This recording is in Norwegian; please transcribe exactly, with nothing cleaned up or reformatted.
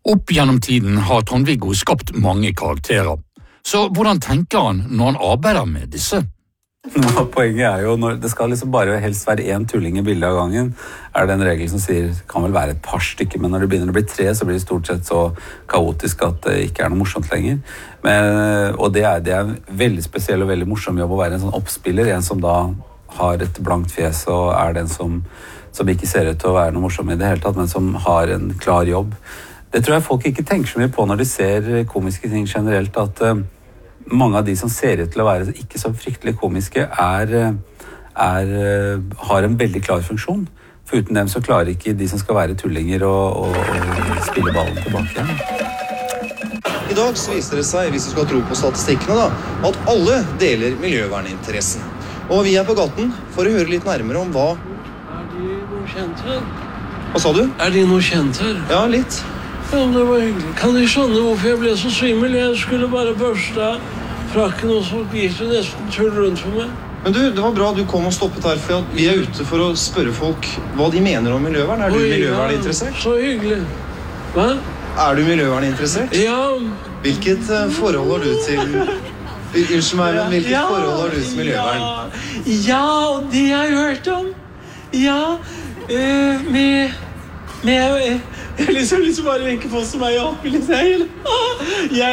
Opp gjennom tiden har Trond-Viggo skapt mange karakterer. Så hvordan tenker han når han arbeider med disse? Nå, poenget er jo, når det skal liksom bare helst være en tulling i bildet av gangen, er det en regel som sier, det kan vel være et par stykker, men når det begynner å bli tre, så blir det stort sett så kaotisk at det ikke er noe morsomt lenger. Men, og det er, det er en veldig spesiell og veldig morsom jobb å være en sånn oppspiller, en som da har et blankt fjes og er den som, som ikke ser ut til å være noe morsom i det hele tatt, men som har en klar jobb. Det tror jeg folk ikke tenker så mye på når de ser komiske ting generelt, at mange av de som ser ut til å være ikke så fryktelig komiske er, er, har en veldig klar funksjon. For uten dem så klarer ikke de som skal være tullinger å, å, å spille ballen tilbake igjen. I dag så viser det seg, hvis du skal tro på statistikkene da, at alle deler miljøverninteressen. Og vi er på gaten for å høre litt nærmere om hva... Er de noe kjent her? Hva sa du? Er de noe kjent her? Ja, litt. Ja, det var hyggelig. Kan de skjønne hvorfor jeg ble så svimmel? Jeg skulle bare børste frakken, og så gikk det nesten tull rundt for meg. Men du, det var bra du kom og stoppet her, for vi er ute for å spørre folk hva de mener om miljøvern. Er du Oi, miljøverninteressert? Ja, så hyggelig. Hva? Er du miljøverninteressert? Ja. Hvilket uh, forhold har du til... Unnskyld meg, men hvilket ja, forhold har du til miljøvern? Ja, ja, det har jeg hørt om. Ja, uh, med... med uh, Jeg har liksom, liksom bare venker på som meg opp, vil jeg si. Jeg